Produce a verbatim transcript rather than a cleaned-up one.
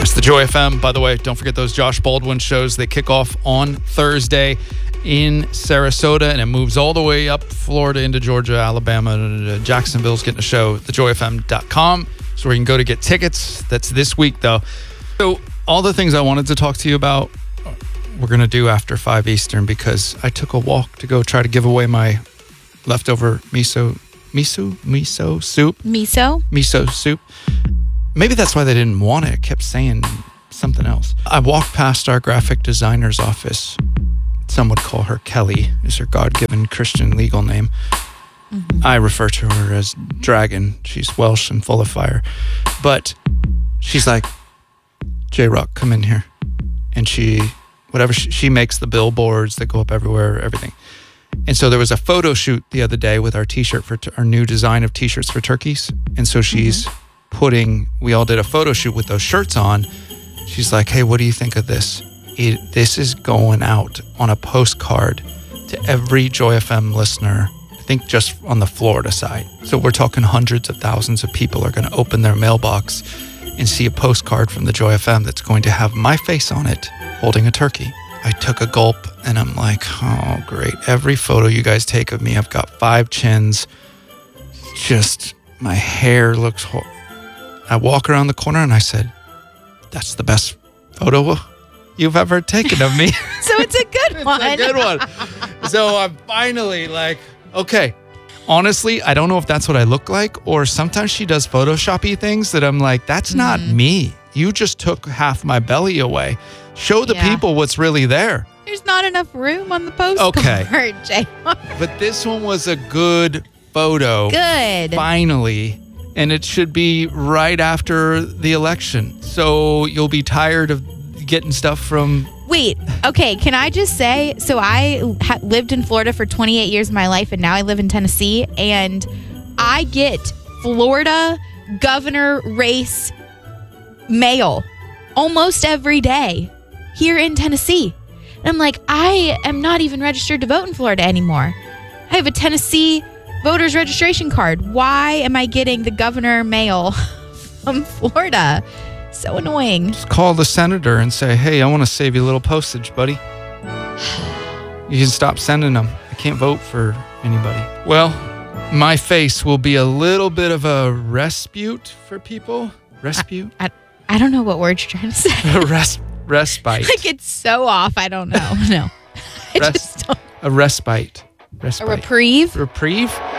It's the Joy F M, by the way. Don't forget those Josh Baldwin shows. They kick off on Thursday in Sarasota, and it moves all the way up Florida into Georgia, Alabama. Jacksonville's getting a show. the joy f m dot com. So where you can go to get tickets. That's this week, though. So all the things I wanted to talk to you about, we're going to do after five Eastern, because I took a walk to go try to give away my leftover miso, miso, miso soup. Miso? Miso soup. Maybe that's why they didn't want it. It kept saying something else. I walked past our graphic designer's office. Some would call her Kelly, is her God-given Christian legal name. Mm-hmm. I refer to her as Dragon. She's Welsh and full of fire. But she's like, J-Rock, come in here. And she, whatever, she, she makes the billboards that go up everywhere, everything. And so there was a photo shoot the other day with our t-shirt for t- our new design of t-shirts for turkeys. And so she's mm-hmm. putting, we all did a photo shoot with those shirts on. She's like, hey, what do you think of this? It, this is going out on a postcard to every Joy F M listener, I think just on the Florida side. So we're talking hundreds of thousands of people are going to open their mailbox and see a postcard from the Joy F M that's going to have my face on it holding a turkey. I took a gulp and I'm like, oh, great. Every photo you guys take of me, I've got five chins. Just my hair looks horrible. I walk around the corner and I said, that's the best photo you've ever taken of me. So it's a good one. It's a good one. So I'm finally like, okay. Honestly, I don't know if that's what I look like, or sometimes she does Photoshop-y things that I'm like, that's mm-hmm. not me. You just took half my belly away. Show the yeah. people what's really there. There's not enough room on the postcard, okay. Jay. But this one was a good photo. Good. Finally. And it should be right after the election. So you'll be tired of getting stuff from... Wait, okay, can I just say, so I ha- lived in Florida for twenty-eight years of my life, and now I live in Tennessee, and I get Florida governor race mail almost every day here in Tennessee. And I'm like, I am not even registered to vote in Florida anymore. I have a Tennessee voter's registration card. Why am I getting the governor mail from Florida? So annoying. Just call the senator and say, hey, I want to save you a little postage, buddy. You can stop sending them. I can't vote for anybody. Well, my face will be a little bit of a respite for people. Respite? I, I, I don't know what word you're trying to say. Res, respite. Like it's so off. I don't know. No. I Res, just don't. A respite. Respite. A reprieve? Reprieve?